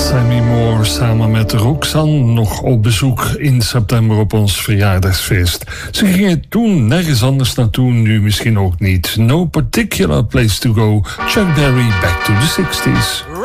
Sammy Moore samen met Roxanne nog op bezoek in september op ons verjaardagsfeest. Ze gingen toen nergens anders naartoe, nu misschien ook niet. No particular place to go. Chuck Berry, Back to the 60s.